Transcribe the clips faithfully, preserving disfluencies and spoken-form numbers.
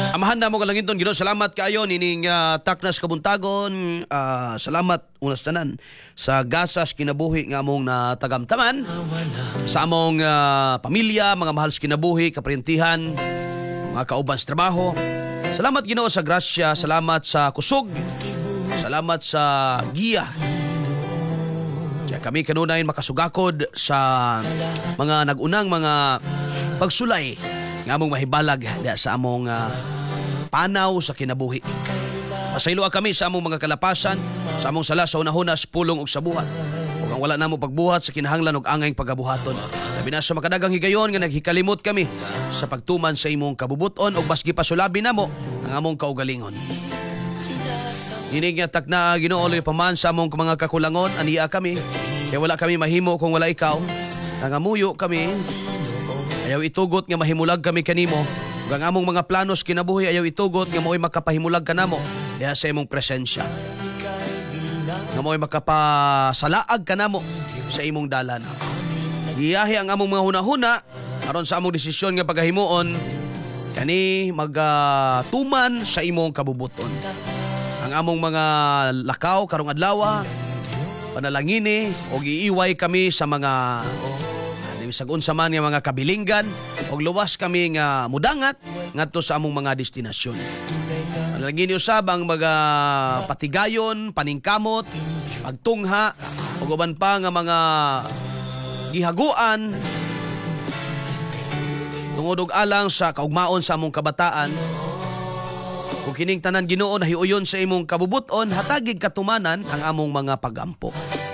Amahan na mo kalanginton, Ginoo, salamat kaayo nining uh, taknas kabuntagon. Uh, salamat unas tanan sa gasas kinabuhi nga among natagamtaman sa among uh, pamilya, mga mahal sa kinabuhi, kaparintihan, mga kauban sa trabaho. Salamat Ginoo sa grasya, salamat sa kusog, salamat sa giya. Kaya kami kanunay makasugakod sa mga nagunang mga pagsulay nga among mahibalag diya sa among uh, panaw sa kinabuhi. Pasayloa kami sa among mga kalapasan, sa among sala sa unahunas, pulong ug sa buhat. Ug ang wala namo pagbuhat sa kinahanglan ug angayng pagabuhaton. Labi na sa makadagang higayon nga naghikalimot kami sa pagtuman sa imong kabubuton ug maski pasulabi namo ang among kaugalingon. Dinig nga takna Ginoo loy paman sa among mga kakulangon, aniya kami. Kaya wala kami mahimo kung wala ikaw. Nangamuyo kami. Ayaw itugot nga mahimulag kami kanimo. Ug ang among mga planos kinabuhi ayaw itugot nga mo'y makapahimulag kanamo diha sa imong presensya. Nga mo'y makapasalaag kanamo sa imong dalan. Iyahi ang among mga hunahuna aron sa among desisyon nga pagahimuon kani magatuman uh, sa imong kabubuton. Ang among mga lakaw karong adlaw, panalangini o giiway kami sa mga sagun sa man nga mga kabilinggan og luwas kami nga mudangat ngadto sa among mga destinasyon. Panalangini usab ang mga patigayon, paningkamot, pagtungha ug uban pa nga mga gihaguan tungod og alang sa kaugmaon sa among kabataan. Kung kining tanan Ginoo nahiuyon sa imong kabubuton, hatagig katumanan ang among mga pagampo.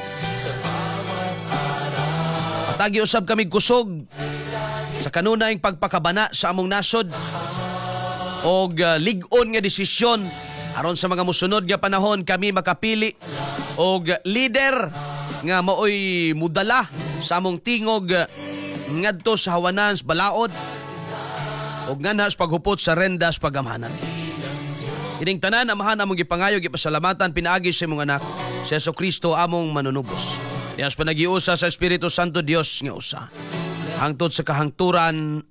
Hatagi usab kami kusog sa kanunayng pagpakabana sa among nasod og uh, lig-on nga desisyon aron sa mga musunod nga panahon kami makapili og leader nga maoy mudala sa among tingog uh, ngadto sa hawanan sa balaod og nganhas paghupot sa rendas pagamhanan. Kining tanan amahan among gipangayo gipasalamatan pinaagi sa imong anak si Jesucristo among manunubos. Diyas panagiusa sa Espiritu Santo Dios nga usa. Hangtod sa kahangturan.